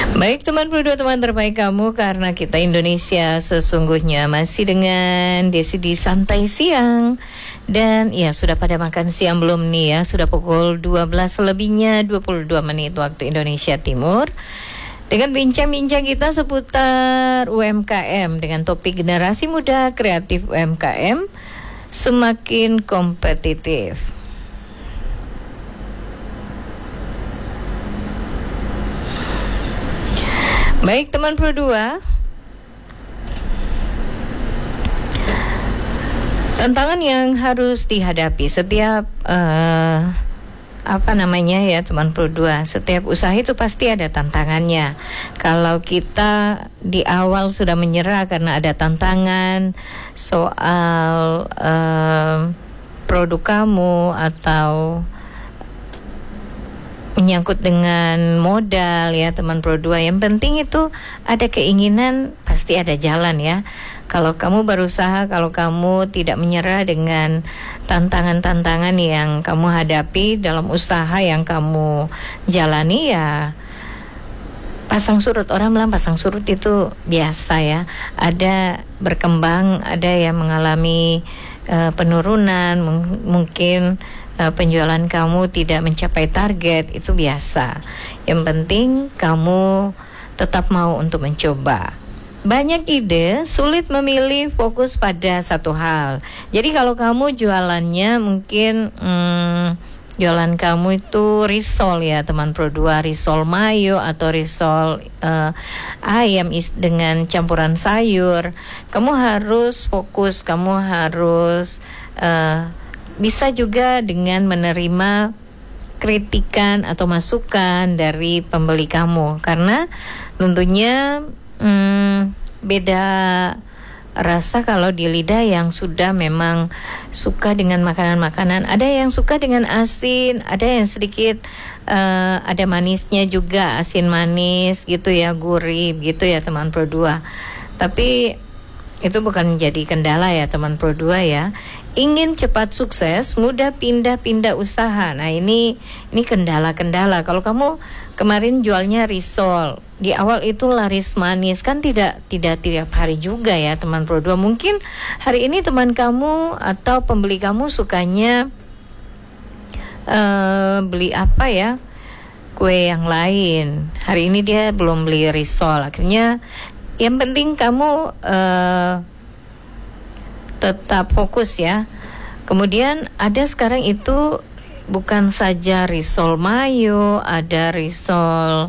Baik teman berdua, teman terbaik kamu, karena kita Indonesia sesungguhnya masih dengan Desi di Santai Siang. Dan ya, sudah pada makan siang belum nih ya? Sudah pukul 12 lebihnya 22 menit waktu Indonesia Timur. Dengan bincang-bincang kita seputar UMKM dengan topik generasi muda kreatif UMKM semakin kompetitif. Baik teman Pro 2, tantangan yang harus dihadapi setiap teman Pro 2, setiap usaha itu pasti ada tantangannya. Kalau kita di awal sudah menyerah karena ada tantangan soal produk kamu atau menyangkut dengan modal ya teman Pro 2, yang penting itu ada keinginan, pasti ada jalan ya. Kalau kamu berusaha, kalau kamu tidak menyerah dengan tantangan-tantangan yang kamu hadapi dalam usaha yang kamu jalani, ya pasang surut. Orang bilang pasang surut itu biasa ya. Ada berkembang, ada yang mengalami penurunan, mungkin penjualan kamu tidak mencapai target, itu biasa. Yang penting kamu tetap mau untuk mencoba. Banyak ide, sulit memilih, fokus pada satu hal. Jadi kalau kamu jualannya mungkin jualan kamu itu risol ya teman Pro 2, risol mayo atau risol ayam dengan campuran sayur. Kamu harus fokus, kamu harus bisa juga dengan menerima kritikan atau masukan dari pembeli kamu, karena tentunya beda rasa kalau di lidah yang sudah memang suka dengan makanan-makanan. Ada yang suka dengan asin, ada yang sedikit ada manisnya juga, asin manis gitu ya, gurih gitu ya teman Pro 2. Tapi itu bukan menjadi kendala ya teman Pro 2 ya. Ingin cepat sukses, mudah pindah-pindah usaha. Nah ini kendala-kendala. Kalau kamu kemarin jualnya risol, di awal itu laris manis, kan tidak tiap hari juga ya teman Pro 2. Mungkin hari ini teman kamu atau pembeli kamu sukanya beli apa ya, kue yang lain. Hari ini dia belum beli risol. Akhirnya yang penting kamu tetap fokus ya. Kemudian ada sekarang itu bukan saja risol mayo, ada risol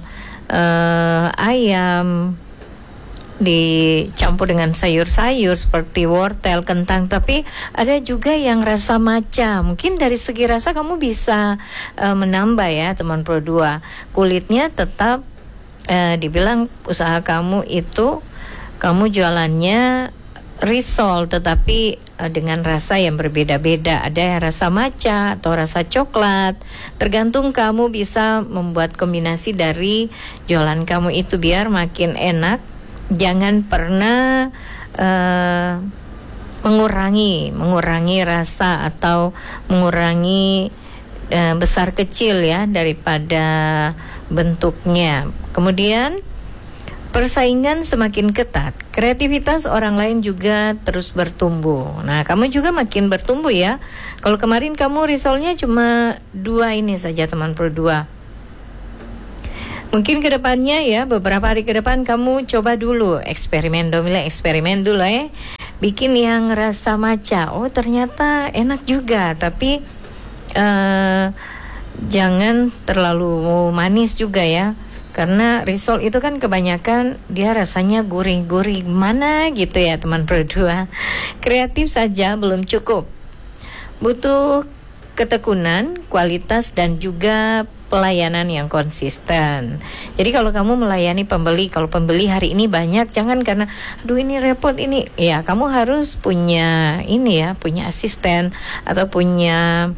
ayam dicampur dengan sayur-sayur seperti wortel, kentang, tapi ada juga yang rasa matcha. Mungkin dari segi rasa kamu bisa menambah ya teman Pro 2. Kulitnya tetap dibilang usaha kamu itu kamu jualannya risol, tetapi dengan rasa yang berbeda-beda. Ada yang rasa matcha atau rasa coklat. Tergantung kamu bisa membuat kombinasi dari jualan kamu itu biar makin enak. Jangan pernah mengurangi rasa atau mengurangi besar kecil ya daripada bentuknya. Kemudian persaingan semakin ketat, kreativitas orang lain juga terus bertumbuh. Nah, kamu juga makin bertumbuh ya. Kalau kemarin kamu risolnya cuma 2 ini saja teman Pro 2. Mungkin kedepannya ya, beberapa hari ke depan kamu coba dulu, eksperimen dulu ya. Bikin yang rasa matcha. Oh, ternyata enak juga, tapi jangan terlalu manis juga ya. Karena risol itu kan kebanyakan dia rasanya gurih-gurih mana gitu ya teman Pro 2. Kreatif saja belum cukup. Butuh ketekunan, kualitas dan juga pelayanan yang konsisten. Jadi kalau kamu melayani pembeli, kalau pembeli hari ini banyak, jangan karena aduh ini repot ini. Ya, kamu harus punya ini ya, punya asisten atau punya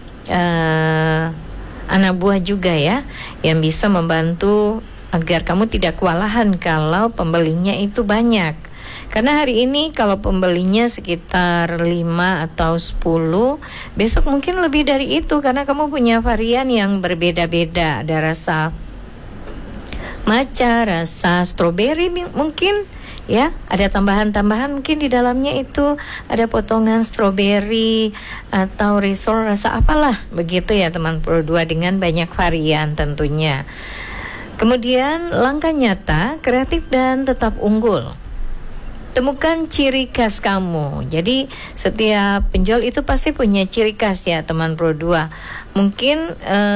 anak buah juga ya, yang bisa membantu agar kamu tidak kewalahan kalau pembelinya itu banyak. Karena hari ini kalau pembelinya sekitar 5 atau 10, besok mungkin lebih dari itu karena kamu punya varian yang berbeda-beda. Ada rasa matcha, rasa stroberi mungkin ya, ada tambahan-tambahan mungkin di dalamnya itu ada potongan stroberi atau risol rasa apalah begitu ya teman Pro 2, dengan banyak varian tentunya. Kemudian langkah nyata, kreatif dan tetap unggul. Temukan ciri khas kamu. Jadi setiap penjual itu pasti punya ciri khas ya teman Pro 2. Mungkin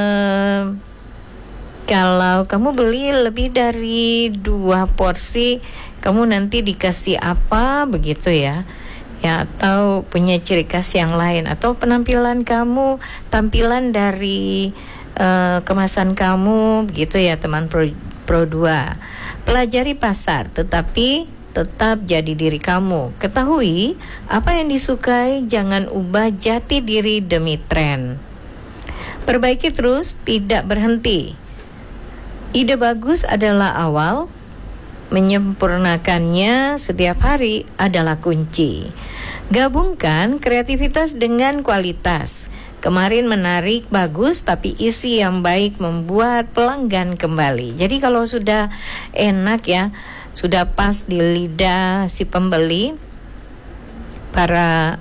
kalau kamu beli lebih dari 2 porsi, kamu nanti dikasih apa begitu ya. Ya, atau punya ciri khas yang lain, atau penampilan kamu, tampilan dari kemasan kamu begitu ya teman Pro 2. Pelajari pasar tetapi tetap jadi diri kamu. Ketahui apa yang disukai, jangan ubah jati diri demi tren. Perbaiki terus, tidak berhenti. Ide bagus adalah awal, menyempurnakannya setiap hari adalah kunci. Gabungkan kreativitas dengan kualitas. Kemarin menarik, bagus, tapi isi yang baik membuat pelanggan kembali. Jadi kalau sudah enak ya, sudah pas di lidah si pembeli, para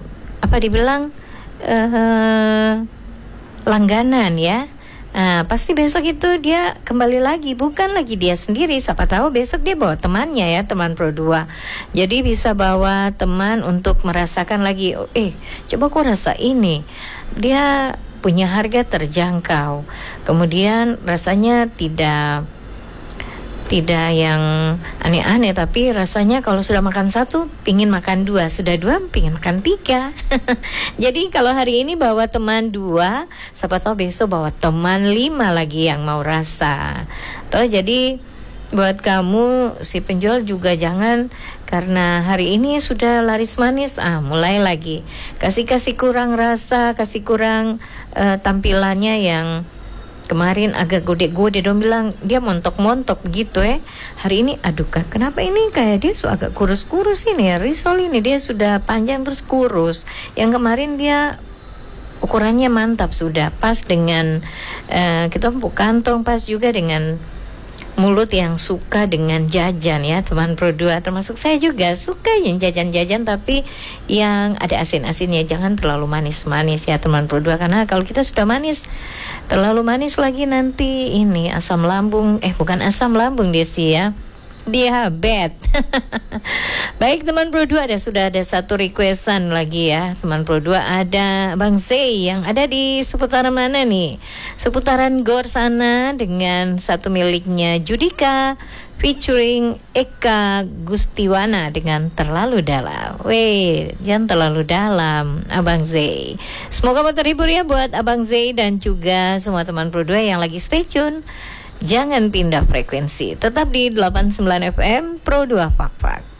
langganan ya. Nah, pasti besok itu dia kembali lagi, bukan lagi dia sendiri, siapa tahu besok dia bawa temannya ya teman Pro 2. Jadi bisa bawa teman untuk merasakan lagi, coba kok rasa ini, dia punya harga terjangkau, kemudian rasanya tidak yang aneh-aneh, tapi rasanya kalau sudah makan 1 pingin makan 2, sudah 2 pingin makan 3. Jadi kalau hari ini bawa teman 2, siapa tahu besok bawa teman 5 lagi yang mau rasa. Jadi buat kamu si penjual juga jangan karena hari ini sudah laris manis, mulai lagi kasih kurang rasa, kasih kurang tampilannya yang kemarin agak gode-gode, dong bilang dia montok-montok gitu Hari ini aduh kenapa ini kayak dia agak kurus-kurus ini ya, risol ini dia sudah panjang terus kurus. Yang kemarin dia ukurannya mantap, sudah pas dengan kita empuk kantong, pas juga dengan mulut yang suka dengan jajan ya teman Pro 2. Termasuk saya juga suka yang jajan-jajan tapi yang ada asin-asinnya, jangan terlalu manis-manis ya teman Pro 2, karena kalau kita sudah terlalu manis lagi nanti ini asam lambung, bukan asam lambung dia sih ya, diabetes. Baik teman Pro 2, sudah ada satu requestan lagi ya teman Pro 2, ada Bang Zey yang ada di seputaran mana nih? Seputaran Gor sana dengan satu miliknya Judika featuring Eka Gustiwana dengan Terlalu Dalam. Jangan terlalu dalam Abang Zey. Semoga mau terhibur ya buat Abang Zey dan juga semua teman Pro 2 yang lagi stay tune. Jangan pindah frekuensi, tetap di 89 FM Pro 2 Fak Fak.